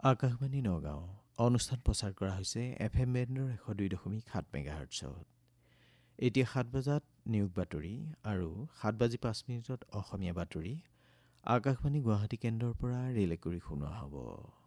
আকাশবাণী নগাঁও অনুষ্ঠান প্ৰচাৰ কৰা হৈছে FM বেণ্ডৰ 102.7 মেগাহাৰ্টছত। এতিয়া 7 বজাত নিয়োগ বাতৰি আৰু 7:05 অসমীয়া বাতৰি আকাশবাণী গুৱাহাটী কেন্দ্ৰৰ পৰা ৰিলে কৰি শুনোৱা হ'ব।